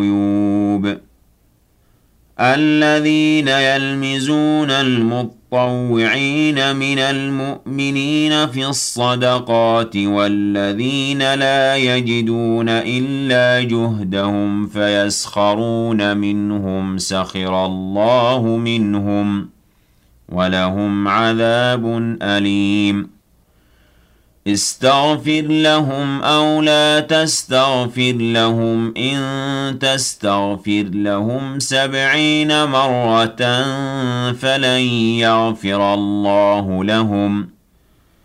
الغيوب الذين يلمزون المطوعين من المؤمنين في الصدقات والذين لا يجدون إلا جهدهم فيسخرون منهم سخر الله منهم ولهم عذاب أليم استغفر لهم أو لا تستغفر لهم إن تستغفر لهم 70 مرة فلن يغفر الله لهم